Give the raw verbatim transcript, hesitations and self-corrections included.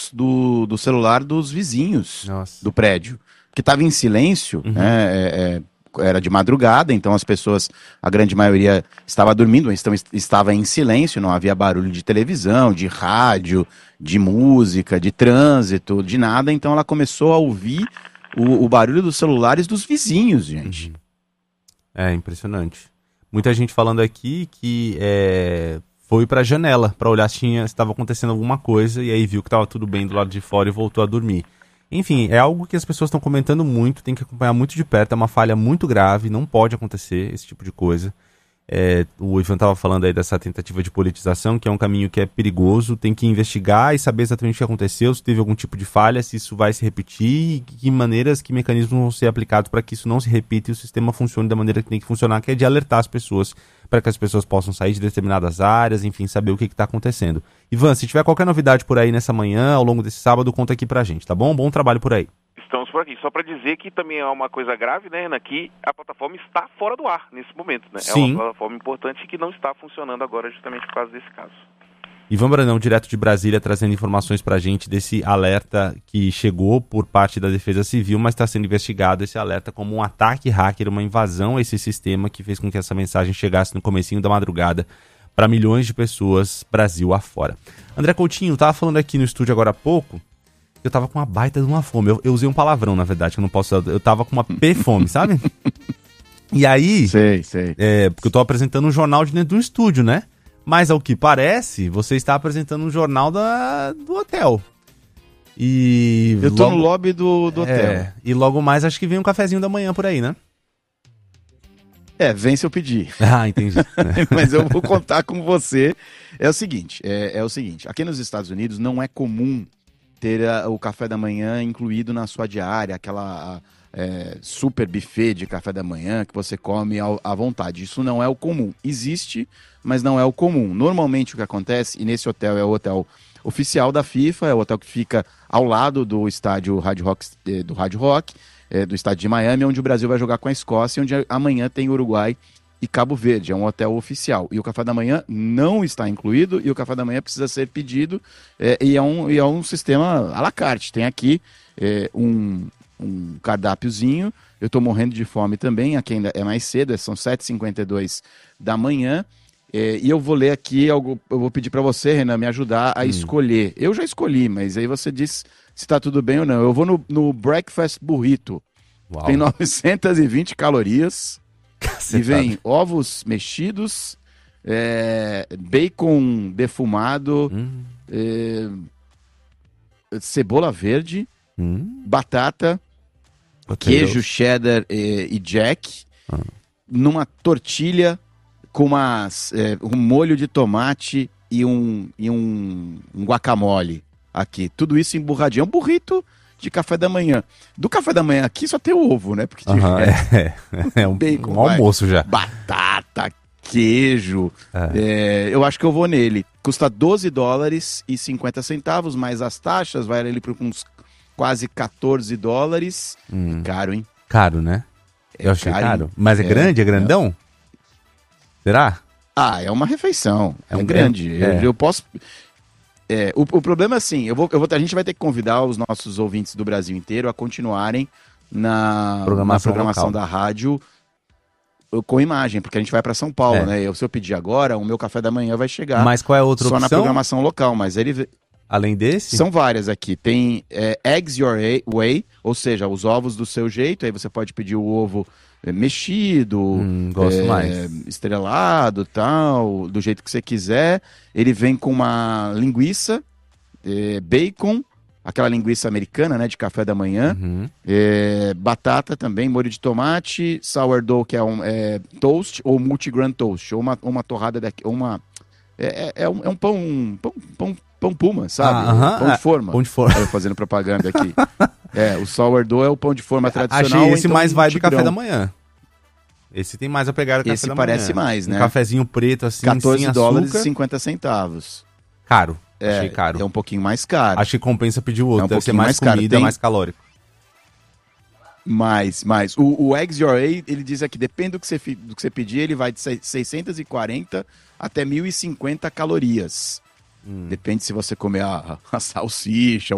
do, do celular dos vizinhos Nossa. do prédio, que estava em silêncio, Uhum. né? É, é, era de madrugada, então as pessoas, a grande maioria estava dormindo, então estava em silêncio, não havia barulho de televisão, de rádio, de música, de trânsito, de nada, então ela começou a ouvir o, o barulho dos celulares dos vizinhos, gente. Uhum. É impressionante. Muita gente falando aqui que é, foi pra janela pra olhar se estava acontecendo alguma coisa e aí viu que estava tudo bem do lado de fora e voltou a dormir. Enfim, é algo que as pessoas estão comentando muito, tem que acompanhar muito de perto, é uma falha muito grave, não pode acontecer esse tipo de coisa. É, o Ivan estava falando aí dessa tentativa de politização, que é um caminho que é perigoso, tem que investigar e saber exatamente o que aconteceu, se teve algum tipo de falha, se isso vai se repetir, e que maneiras, que mecanismos vão ser aplicados para que isso não se repita e o sistema funcione da maneira que tem que funcionar, que é de alertar as pessoas, para que as pessoas possam sair de determinadas áreas, enfim, saber o que está acontecendo. Ivan, se tiver qualquer novidade por aí nessa manhã, ao longo desse sábado, conta aqui pra gente, tá bom? Bom trabalho por aí. Estamos por aqui. Só para dizer que também é uma coisa grave, né, Renan, que a plataforma está fora do ar nesse momento, né? Sim. É uma plataforma importante que não está funcionando agora justamente por causa desse caso. Ivan Brandão, direto de Brasília, trazendo informações pra gente desse alerta que chegou por parte da Defesa Civil, mas está sendo investigado esse alerta como um ataque hacker, uma invasão a esse sistema que fez com que essa mensagem chegasse no comecinho da madrugada para milhões de pessoas, Brasil afora. André Coutinho, eu tava falando aqui no estúdio agora há pouco, eu tava com uma baita de uma fome. Eu, eu usei um palavrão, na verdade, que eu não posso... Eu tava com uma P-fome, sabe? E aí... Sei, sei. É, porque eu tô apresentando um jornal de dentro do estúdio, né? Mas, ao que parece, você está apresentando um jornal da, do hotel. E... Eu tô logo, no lobby do, do hotel. É, e logo mais acho que vem um cafezinho da manhã por aí, né? É, vem se eu pedir. Ah, entendi. Mas eu vou contar com você. É o seguinte, é, é o seguinte, aqui nos Estados Unidos não é comum ter a, o café da manhã incluído na sua diária, aquela é, super buffet de café da manhã que você come ao, à vontade. Isso não é o comum. Existe, mas não é o comum. Normalmente o que acontece, e nesse hotel é o hotel oficial da FIFA, é o hotel que fica ao lado do estádio Hard Rock, do Hard Rock, é, do estádio de Miami, onde o Brasil vai jogar com a Escócia, onde amanhã tem Uruguai e Cabo Verde, é um hotel oficial. E o café da manhã não está incluído, e o café da manhã precisa ser pedido, é, e, é um, e é um sistema à la carte. Tem aqui é, um, um cardápiozinho, eu estou morrendo de fome também, aqui ainda é mais cedo, são sete e cinquenta e dois da manhã, é, e eu vou ler aqui, algo, eu vou pedir para você, Renan, me ajudar a hum. escolher. Eu já escolhi, mas aí você diz se está tudo bem ou não. Eu vou no, no Breakfast Burrito. Uau. Tem novecentas e vinte calorias... Cacetado. E vem ovos mexidos, é, bacon defumado, hum. é, cebola verde, hum. batata, queijo cheddar e, e jack, ah. numa tortilha com umas, é, um molho de tomate e um, e um, um guacamole aqui. Tudo isso emburradinho. É um burrito de café da manhã. Do café da manhã aqui só tem o ovo, né? Porque uhum, é, é um, bacon, um almoço já. Batata, queijo. É. É, eu acho que eu vou nele. Custa doze dólares e cinquenta centavos, mais as taxas, vai ali para uns quase catorze dólares. Hum. É caro, hein? Caro, né? É eu achei caro. caro. Mas é, é grande? É grandão? É. Será? Ah, é uma refeição. É, é um grande. É. Eu, eu posso... É, o, o problema é assim, eu vou, eu vou, a gente vai ter que convidar os nossos ouvintes do Brasil inteiro a continuarem na programação, na programação da rádio com imagem, porque a gente vai para São Paulo, é. né? Eu, se eu pedir agora, o meu café da manhã vai chegar. Mas qual é a outra só opção? Na programação local, mas ele... Além desse? São várias aqui. Tem é, Eggs Your Way, ou seja, os ovos do seu jeito, aí você pode pedir o ovo mexido, hum, gosto é, mais. estrelado, tal, do jeito que você quiser. Ele vem com uma linguiça, é, bacon, aquela linguiça americana, né, de café da manhã, uhum. é, batata também, molho de tomate, sourdough, que é um é, toast, ou multigrain toast, ou uma, uma torrada daqui, ou uma... É, é, é, um, é um pão, pão, pão, pão puma, sabe? Ah, uh-huh. Pão de forma. Pão de forma. Eu fazendo propaganda aqui. É, o sourdough é o pão de forma tradicional. Achei esse então mais um vai do tigrão. café da manhã. Esse tem mais a pegar do café esse da manhã. Esse parece mais, né? Um cafezinho preto assim, catorze dólares açúcar. e cinquenta centavos. Caro. É, Achei caro. É um pouquinho mais caro. Acho que compensa pedir o outro. É um Deve ser pouquinho mais, mais comida, caro. Tem... mais calórico. Mais, mais. O, o Eggs Your Way, ele diz aqui, depende do que você, do que você pedir, ele vai de seiscentos e quarenta até mil e cinquenta calorias. Hum. Depende se você comer a, a salsicha,